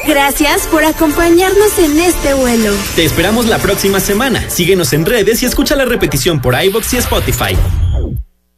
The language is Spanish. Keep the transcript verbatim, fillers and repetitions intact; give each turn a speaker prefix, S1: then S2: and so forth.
S1: Gracias por acompañarnos en este vuelo.
S2: Te esperamos la próxima semana. Síguenos en redes y escucha la repetición por iVoox y Spotify.